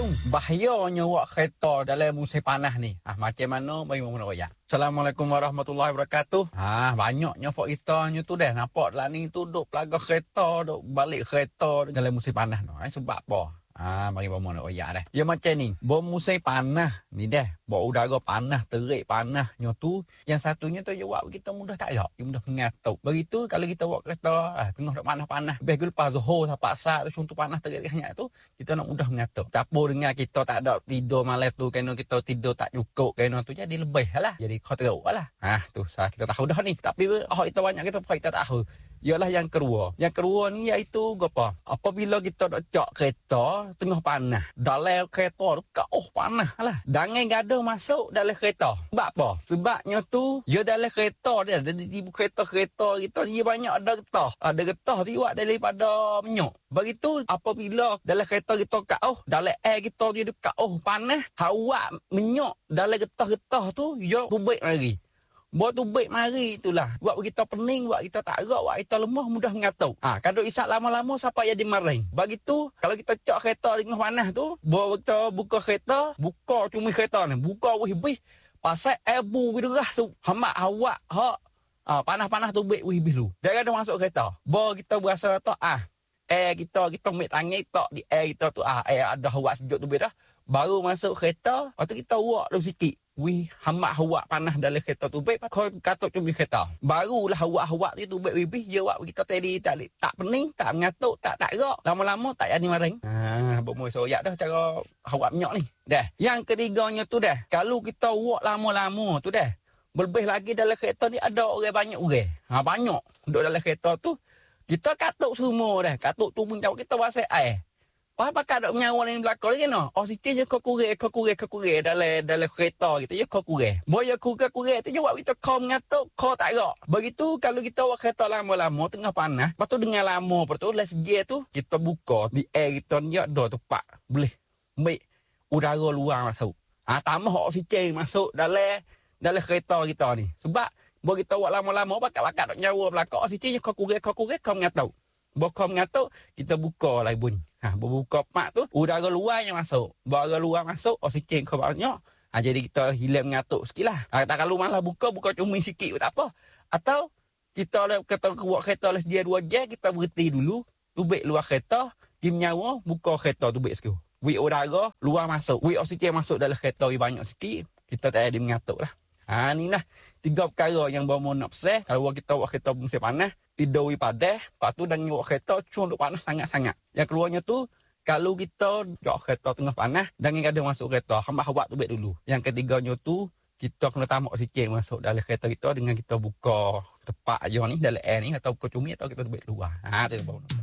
Assalamualaikum. Bahayanya awak kereta dalam musim panas ni. Macam mana bagi mana ya? Assalamualaikum warahmatullahi wabarakatuh. Banyaknya fok kita tu dah nampak lah ni tu duk pelaga kereta, duk balik kereta dalam musim panas no. Sebab apa? Bagi mana ya dah. Ya macam ni. Bom musim panas ni dah. Bawa udara panas, terik panasnya tu. Yang satunya tu jawab kita mudah tak ada. Mudah mengatuk. Begitu kalau kita bawa kereta tengah duk panas-panas. Lebih lepas Zohor sampai asar tu contoh panas terik-teriknya tu, kita nak mudah mengatuk. Campur dengan kita tak ada tidur malam tu, kerana kita tidur tak cukup, kerana tu jadi lebih lah. Jadi kau teruk lah. Tu kita tahu dah ni. Tapi kita banyak kita tahu. Ialah yang kedua. Yang kedua ni iaitu apa? Apabila kita nak cak kereta tengah panas, dalam kereta tu panas lah. Jangan gaduh masuk dalam kereta. Sebab apa? Sebabnya tu dia dalam kereta dia di kereta kita dia banyak ada getah. Ada getah tu buat daripada minyak. Begitu apabila dalam kereta kita dalam air kita dia panas, hawa minyak dalam getah-getah tu dia tubik lagi. Buat tu baik mari itulah. Buat kita pening, buat kita tak gerak, buat kita lemah, mudah mengatuk. Kalau isap lama-lama sampai jadi maring. Begitu, kalau kita cak kereta tengah panas tu, bawa kita buka kereta, buka cumi kereta ni. Buka wih-wih, pasal abu berderah su. Hamak awak, panas-panas tu baik wih-wih lu. Dia ada masuk kereta. Bawa kita berasa tu, air kita ambil tangan tak di air kita tu, air ada hawa sejuk tu dah. Baru masuk kereta, lepas tu kita uak dulu sikit. Hamak hawa panas dalam kereta tu baik kau katuk cumi kereta. Barulah hawa tu baik wibih je awak kita tadi tak pening, tak mengatuk, tak gerak. Lama-lama tak jadi maring. Bomoy soyak dah cara hawa minyak ni. Dah. Yang ketiganya tu dah. Kalau kita uak lama-lama tu dah. Lebih lagi dalam kereta ni ada orang banyak orang. Banyak duduk dalam kereta tu. Kita katuk semua dah. Katuk tu pun jawab kita wasai air. Pakak dok menyawa ni belakang lagi no. Oksigen je kau kurang dalam kereta kita je kau kurang. Boya kurang tu jawab kita kau mengatuk, kau tak gerak. Begitu kalau kita bawa kereta lama-lama tengah panas, lepas tu dengan lama lepas tu last gear tu kita buka di air kita ni ada tempat boleh ambil udara luar masuk. Tambah oksigen masuk dalam kereta kita ni. Sebab bawa kita buat lama-lama pakak dok nyawa belakang oksigen je kau kurang kau mengatuk. Kau mengatuk kita buka lagi bunyi. Berbuka pak tu udara luar yang masuk. Udara luar masuk oksigen kau banyak. Jadi kita hilang mengatuk sikit lah. Tak kalau malah buka cumi sikit pun tak apa. Atau kita buat kereta sedia 2 jam kita berhenti dulu. Tubik luar kereta. Dia menyawa buka kereta tubik sikit. Wik udara luar masuk. Wik oksigen masuk dalam kereta banyak sikit. Kita tak ada mengatuk lah. Ni lah 3 perkara yang bawa nak pesan. Kalau kita buat kereta musim panas, tidur padas, lepas tu dan buat kereta cun panas sangat-sangat. Yang keluarnya tu, kalau kita buat kereta tengah panas, jangan ada masuk kereta, hamba awak tu baik dulu. Yang ketiganya tu, kita kena tambah oksigen masuk dalam kereta kita dengan kita buka tepat aja ni dalam air ni atau buka cumi atau kita baik luar. Tu baru.